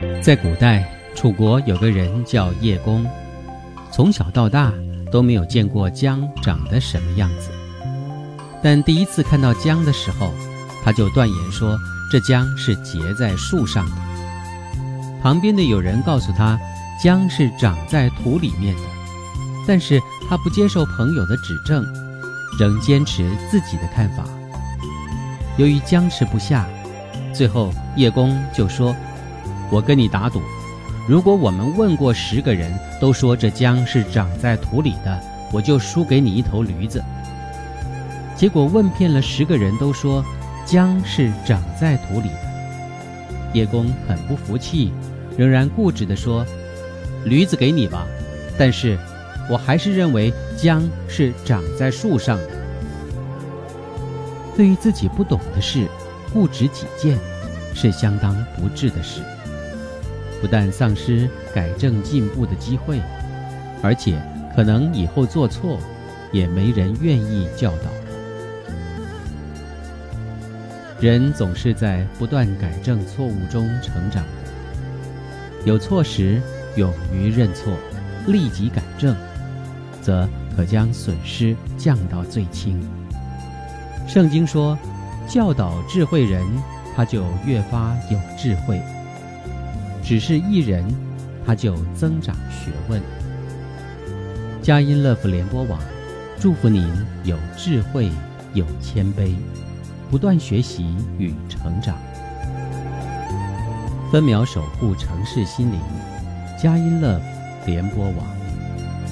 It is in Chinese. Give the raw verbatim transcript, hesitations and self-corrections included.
在古代，楚国有个人叫叶公，从小到大都没有见过姜长得什么样子。但第一次看到姜的时候，他就断言说这姜是结在树上的。旁边的有人告诉他，姜是长在土里面的，但是他不接受朋友的指正，仍坚持自己的看法。由于僵持不下，最后叶公就说，我跟你打赌，如果我们问过十个人都说这姜是长在土里的，我就输给你一头驴子。结果问遍了十个人都说姜是长在土里的。叶公很不服气，仍然固执地说，驴子给你吧，但是我还是认为姜是长在树上的。对于自己不懂的事，固执己见是相当不智的事，不但丧失改正进步的机会，而且可能以后做错也没人愿意教导。人总是在不断改正错误中成长的，有错时勇于认错，立即改正，则可将损失降到最轻。圣经说，教导智慧人，他就越发有智慧；只是一人，他就增长学问。佳音乐福联播网祝福您有智慧，有谦卑，不断学习与成长。分秒守护城市心灵，佳音乐福联播网。